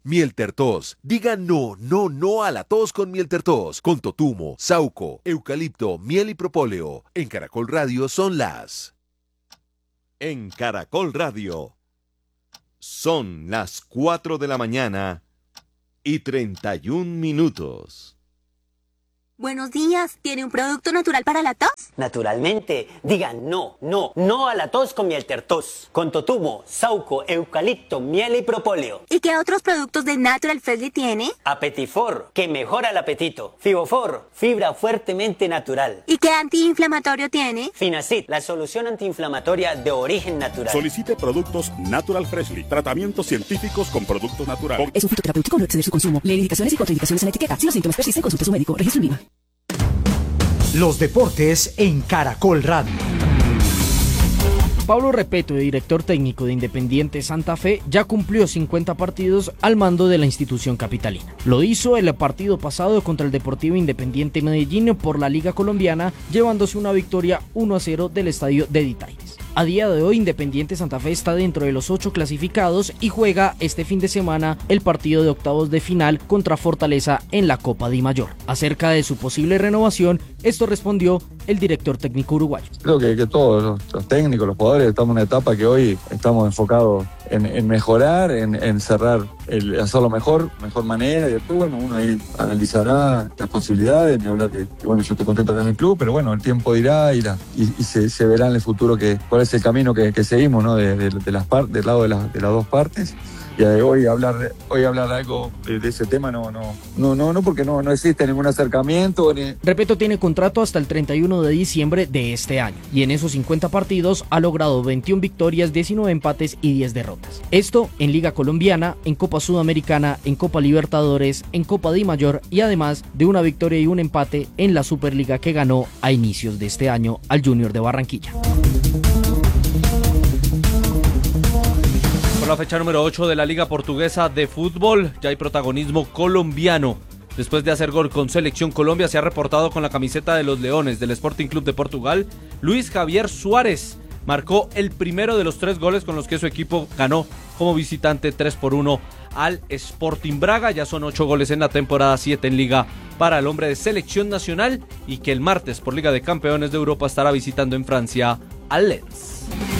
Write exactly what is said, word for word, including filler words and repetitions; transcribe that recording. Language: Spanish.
Mieltertos. Diga no, no, no a la tos con Mieltertos. Con totumo, sauco, eucalipto, miel y propóleo. En Caracol Radio son las... En Caracol Radio son las cuatro de la mañana y treinta y un minutos. Buenos días, ¿tiene un producto natural para la tos? Naturalmente, digan no, no, no a la tos con Mieltertos, con totumo, sauco, eucalipto, miel y propóleo. ¿Y qué otros productos de Natural Freshly tiene? Apetifor, que mejora el apetito. Fibofor, fibra fuertemente natural. ¿Y qué antiinflamatorio tiene? Finacid, la solución antiinflamatoria de origen natural. Solicite productos Natural Freshly, tratamientos científicos con productos naturales. Es un fitoterapéutico, no exceder su consumo. Lee indicaciones y contraindicaciones en la etiqueta. Si los síntomas persisten, consulte a su médico. Registro en I V A. Los deportes en Caracol Radio. Pablo Repeto, director técnico de Independiente Santa Fe, ya cumplió cincuenta partidos al mando de la institución capitalina. Lo hizo el partido pasado contra el Deportivo Independiente Medellín por la Liga Colombiana, llevándose una victoria uno a cero del estadio de Ditaires. A día de hoy, Independiente Santa Fe está dentro de los ocho clasificados y juega este fin de semana el partido de octavos de final contra Fortaleza en la Copa Di Mayor. Acerca de su posible renovación, esto respondió el director técnico uruguayo. Creo que, que todos los, los técnicos, los jugadores, estamos en una etapa que hoy estamos enfocados en, en mejorar, en, en cerrar, el, hacerlo mejor, mejor manera, y después, bueno, uno ahí analizará las posibilidades, ni hablar que, que, bueno, yo estoy contento en el club, pero bueno, el tiempo dirá y, la, y, y se, se verá en el futuro que, cuál es el camino que, que seguimos, ¿no? De, de, de las par, del lado de, la, de las dos partes. Y hoy hablar hoy hablar algo de, de ese tema no no no no no porque no no existe ningún acercamiento ni... Repeto tiene contrato hasta el treinta y uno de diciembre de este año y en esos cincuenta partidos ha logrado veintiuna victorias, diecinueve empates y diez derrotas. Esto en Liga Colombiana, en Copa Sudamericana, en Copa Libertadores, en Copa Di Mayor y además de una victoria y un empate en la Superliga que ganó a inicios de este año al Junior de Barranquilla. Por la fecha número ocho de la Liga Portuguesa de Fútbol, ya hay protagonismo colombiano. Después de hacer gol con Selección Colombia, se ha reportado con la camiseta de los Leones del Sporting Club de Portugal. Luis Javier Suárez marcó el primero de los tres goles con los que su equipo ganó como visitante tres por uno al Sporting Braga. Ya son ocho goles en la temporada, siete en Liga para el hombre de Selección Nacional y que el martes por Liga de Campeones de Europa estará visitando en Francia al Lens.